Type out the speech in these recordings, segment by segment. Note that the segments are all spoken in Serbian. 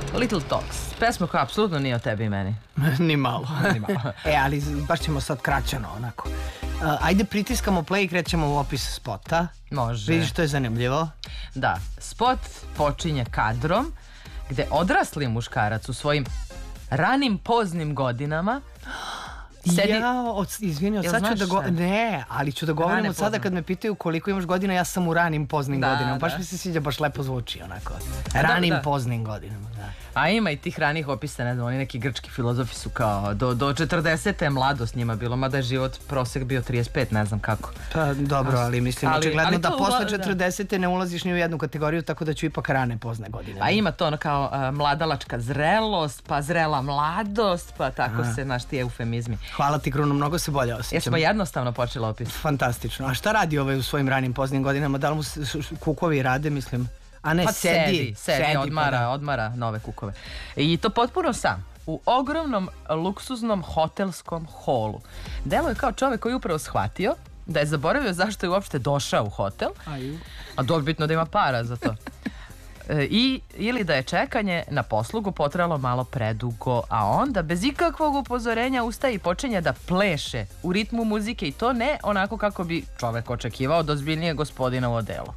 Little Talks, pesma koja apsolutno nije o tebi i meni. Ni malo. Ali baš ćemo sad kraćano onako. Ajde pritiskamo play i krećemo u opis spota. Može. Vidiš, to je zanimljivo. Da, spot počinje kadrom gde odrasli muškarac u svojim ranim poznim godinama sedi... Izvini, od sad ću da govorim... Ne, ali ću da govorim od sada kad me pitaju koliko imaš godina, ja sam u ranim poznim godinama. Baš mi se sviđa, baš lepo zvuči onako. Ranim poznim godinama, da. A ima i tih ranih opisa, ne znam, oni neki grčki filozofi su kao do 40. je mladost njima bilo, mada je život prosek bio 35, ne znam kako. Pa dobro, ali mislim očigledno da posle 40. ne ulaziš ni u jednu kategoriju, tako da ću ipak rane pozne godine. A ima to ono kao mladalačka zrelost, pa zrela mladost, pa tako se, znaš, ti eufemizmi. Hvala ti, Kruno, mnogo se bolje osjećam. Jesmo jednostavno počeli opis. Fantastično. A šta radi ovaj u svojim ranim poznim godinama? Da li mu kukovi rade, mislim? A ne, pa sedi, pa odmara nove kukove. I to potpuno sam, u ogromnom luksuznom hotelskom holu. Deluje kao čovek koji je upravo shvatio da je zaboravio zašto je uopšte došao u hotel, a dobitno da ima para za to. Ili da je čekanje na poslugu potrajalo malo predugo, a onda bez ikakvog upozorenja ustaje i počinje da pleše u ritmu muzike, i to ne onako kako bi čovek očekivao od ozbiljnijeg gospodina u odelu.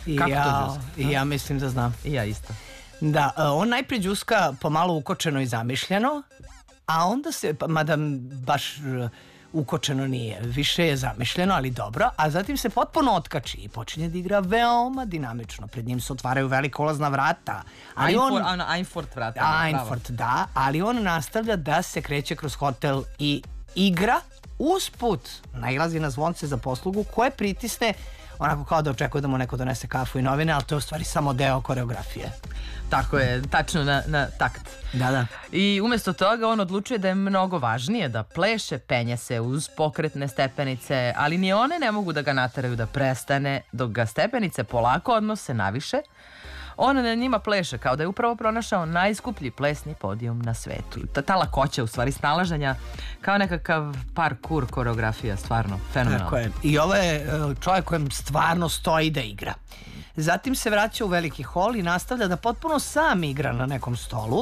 Ja mislim da znam. I ja isto. Da, on najprije džuska pomalo ukočeno i zamišljeno, a onda se, mada baš ukočeno nije, više je zamišljeno, ali dobro, a zatim se potpuno otkači i počinje da igra veoma dinamično. Pred njim se otvaraju velika ulazna vrata. Einfurt vrata. Einfurt, da, ali on nastavlja da se kreće kroz hotel i igra. Usput nailazi na zvonce za poslugu koje pritisne onako kao da očekuje da mu neko donese kafu i novine, ali to je u stvari samo deo koreografije. Tako je, tačno na takt. Da. I umjesto toga on odlučuje da je mnogo važnije da pleše, penje se uz pokretne stepenice, ali ni one ne mogu da ga nateraju da prestane, dok ga stepenice polako odnose naviše. On na njima pleše kao da je upravo pronašao najskuplji plesni podijum na svetu. Ta lakoća, u stvari, snalaženja, kao nekakav parkour koreografija, stvarno fenomenalno. Tako je. I ovo je čovjek kojem stvarno stoji da igra. Zatim se vraća u veliki hol i nastavlja da potpuno sam igra na nekom stolu.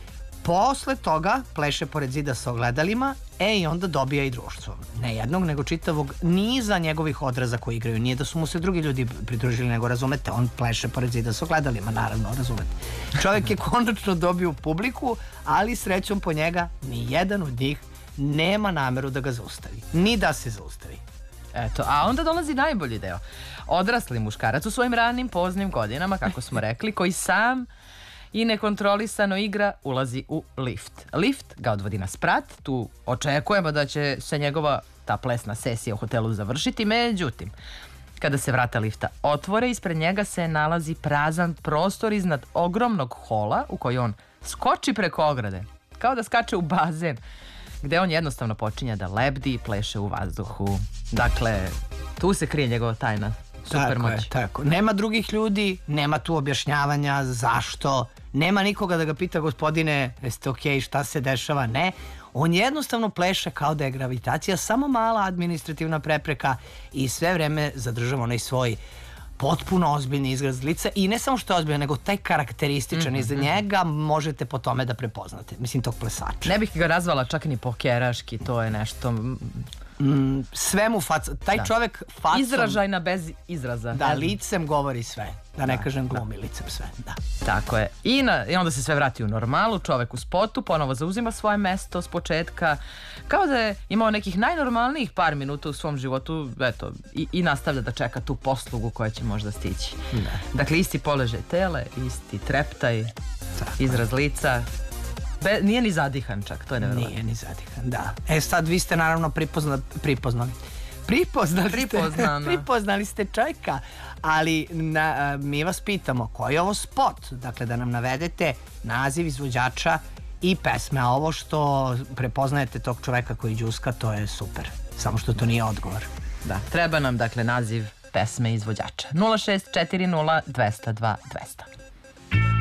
Posle toga pleše pored zida sa ogledalima, i onda dobija i društvo. Ne jednog, nego čitavog niza njegovih odraza koji igraju. Nije da su mu se drugi ljudi pridružili, nego razumete, on pleše pored zida sa ogledalima, naravno, razumete. Čovjek je konačno dobio publiku, ali srećom po njega ni jedan od njih nema nameru da ga zaustavi. Ni da se zaustavi. Eto, a onda dolazi najbolji deo. Odrasli muškarac u svojim ranim poznim godinama, kako smo rekli, koji sam i nekontrolisano igra, ulazi u lift. Lift ga odvodi na sprat, tu očekujemo da će se njegova ta plesna sesija u hotelu završiti, međutim, kada se vrata lifta otvore, ispred njega se nalazi prazan prostor iznad ogromnog hola u koji on skoči preko ograde, kao da skače u bazen, gde on jednostavno počinje da lebdi i pleše u vazduhu. Dakle, tu se krije njegova tajna supermoć. Tako. Nema drugih ljudi, nema tu objašnjavanja zašto, nema nikoga da ga pita, gospodine, jeste okej, šta se dešava, ne. On jednostavno pleše kao da je gravitacija samo mala administrativna prepreka i sve vreme zadržava onaj svoj potpuno ozbiljni izraz lica, i ne samo što je ozbiljan, nego taj karakterističan, iza njega možete po tome da prepoznate, mislim, tog plesača. Ne bih ga razvala čak ni pokeraški, to je nešto... Sve mu faca, taj čovek facom... Izražajna bez izraza. Da, licem govori sve, da ne kažem glumi licem sve, da. Tako je. I onda se sve vrati u normalu, čovek u spotu ponovo zauzima svoje mesto s početka, kao da je imao nekih najnormalnijih par minuta u svom životu, eto, i nastavlja da čeka tu poslugu koja će možda stići. Dakle, isti položaj tele, isti treptaj, izraz lica. Nije ni zadihan čak, to je nevjerovatno. Nije ni zadihan, da. Sad vi ste naravno pripoznali ste čovjeka, ali mi vas pitamo koji je ovo spot, dakle da nam navedete naziv izvođača i pesme, a ovo što prepoznajete tog čoveka koji džuska, to je super, samo što to nije odgovor. Da, treba nam dakle naziv pesme izvođača. 0640 202 200.